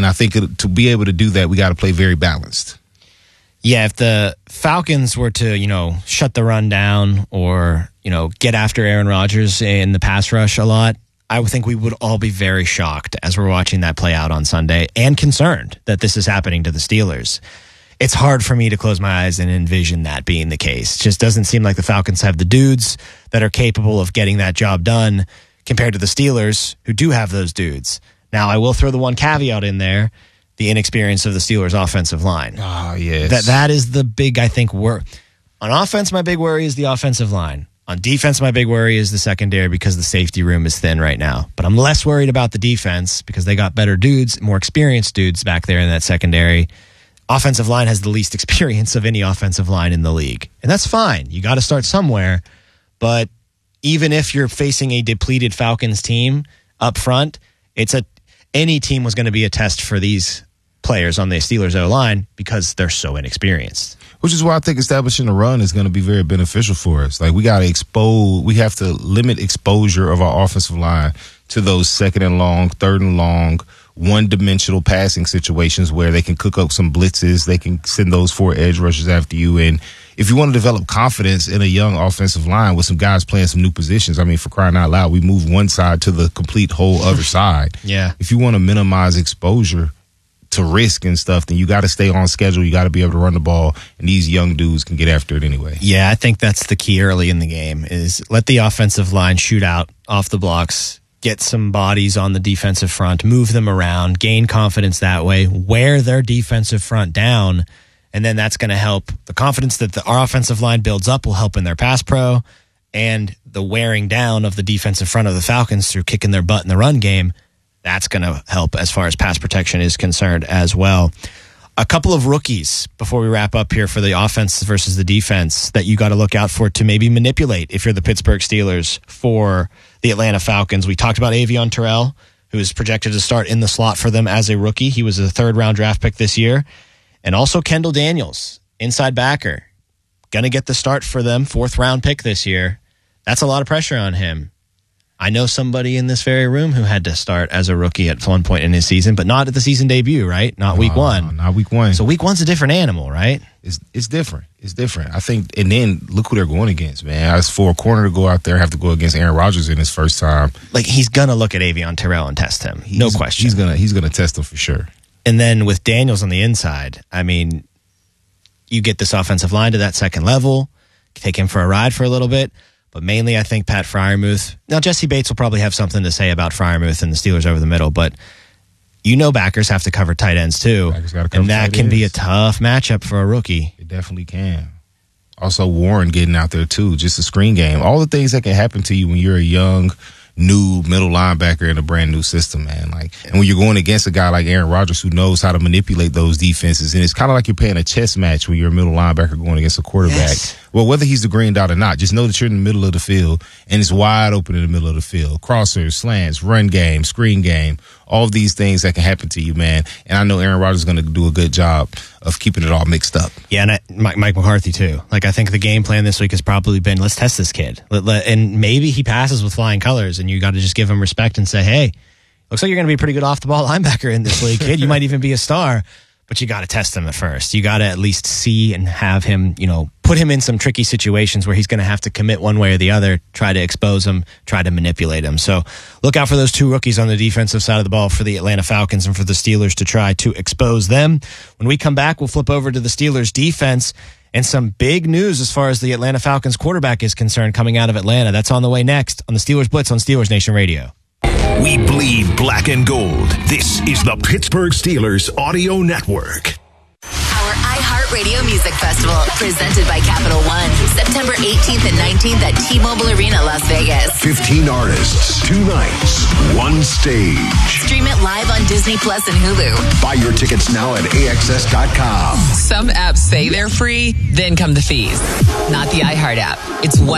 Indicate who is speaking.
Speaker 1: And I think to be able to do that, we got to play very balanced.
Speaker 2: Yeah, if the Falcons were to, shut the run down or, get after Aaron Rodgers in the pass rush a lot, I would think we would all be very shocked as we're watching that play out on Sunday and concerned that this is happening to the Steelers. It's hard for me to close my eyes and envision that being the case. It just doesn't seem like the Falcons have the dudes that are capable of getting that job done compared to the Steelers, who do have those dudes. Now, I will throw the one caveat in there, the inexperience of the Steelers' offensive line.
Speaker 1: Oh, yes.
Speaker 2: That is the big, I think, worry. On offense, my big worry is the offensive line. On defense, my big worry is the secondary because the safety room is thin right now. But I'm less worried about the defense because they got better dudes, more experienced dudes back there in that secondary. Offensive line has the least experience of any offensive line in the league. And that's fine. You got to start somewhere. But even if you're facing a depleted Falcons team up front, any team was going to be a test for these players on the Steelers O-line because they're so inexperienced.
Speaker 1: Which is why I think establishing a run is going to be very beneficial for us. Like, we have to limit exposure of our offensive line to those second and long, third and long, one-dimensional passing situations where they can cook up some blitzes. They can send those 4 edge rushers after you. And if you want to develop confidence in a young offensive line with some guys playing some new positions, I mean, for crying out loud, we move one side to the complete whole other side.
Speaker 2: Yeah.
Speaker 1: If you want to minimize exposure to risk and stuff, then you got to stay on schedule. You got to be able to run the ball, and these young dudes can get after it anyway.
Speaker 2: Yeah, I think that's the key early in the game is let the offensive line shoot out off the blocks, get some bodies on the defensive front, move them around, gain confidence that way, wear their defensive front down, and then that's going to help. The confidence that our offensive line builds up will help in their pass pro, and the wearing down of the defensive front of the Falcons through kicking their butt in the run game, that's going to help as far as pass protection is concerned as well. A couple of rookies before we wrap up here for the offense versus the defense that you got to look out for to maybe manipulate if you're the Pittsburgh Steelers for the Atlanta Falcons. We talked about Avion Terrell, who is projected to start in the slot for them as a rookie. He was a 3rd-round draft pick this year. And also Kendall Daniels, inside backer, going to get the start for them, 4th-round pick this year. That's a lot of pressure on him. I know somebody in this very room who had to start as a rookie at one point in his season, but not at the season debut, right? Not week one.
Speaker 1: Not week one.
Speaker 2: So week one's a different animal, right?
Speaker 1: It's different. It's different. I think, and then look who they're going against, man. As for a corner to go out there and have to go against Aaron Rodgers in his first time.
Speaker 2: Like, he's going to look at Avion Terrell and test him. No question.
Speaker 1: He's gonna test him for sure.
Speaker 2: And then with Daniels on the inside, I mean, you get this offensive line to that second level, take him for a ride for a little bit. But mainly, I think Pat Freiermuth. Now, Jesse Bates will probably have something to say about Freiermuth and the Steelers over the middle, but backers have to cover tight ends too. And that can be a tough matchup for a rookie.
Speaker 1: It definitely can. Also, Warren getting out there too, just a screen game. All the things that can happen to you when you're a young, new middle linebacker in a brand new system, man. And when you're going against a guy like Aaron Rodgers who knows how to manipulate those defenses, and it's kind of like you're playing a chess match when you're a middle linebacker going against a quarterback.
Speaker 2: Yes.
Speaker 1: Well, whether he's the green dot or not, just know that you're in the middle of the field and it's wide open in the middle of the field. Crossers, slants, run game, screen game, all of these things that can happen to you, man. And I know Aaron Rodgers is going to do a good job of keeping it all mixed up.
Speaker 2: Yeah, and Mike McCarthy too. I think the game plan this week has probably been, let's test this kid. And maybe he passes with flying colors, and you got to just give him respect and say, hey, looks like you're going to be a pretty good off-the-ball linebacker in this league, kid. You might even be a star, but you got to test him at first. You got to at least see and have him, put him in some tricky situations where he's going to have to commit one way or the other, try to expose him, try to manipulate him. So look out for those 2 rookies on the defensive side of the ball for the Atlanta Falcons and for the Steelers to try to expose them. When we come back, we'll flip over to the Steelers defense and some big news as far as the Atlanta Falcons quarterback is concerned coming out of Atlanta. That's on the way next on the Steelers Blitz on Steelers Nation Radio.
Speaker 3: We bleed black and gold. This is the Pittsburgh Steelers Audio Network.
Speaker 4: Our iHeartRadio Music Festival, presented by Capital One, September 18th and 19th at T-Mobile Arena, Las Vegas.
Speaker 3: 15 artists, 2 nights, 1 stage.
Speaker 4: Stream it live on Disney Plus and Hulu.
Speaker 3: Buy your tickets now at AXS.com.
Speaker 5: Some apps say they're free, then come the fees. Not the iHeart app. It's one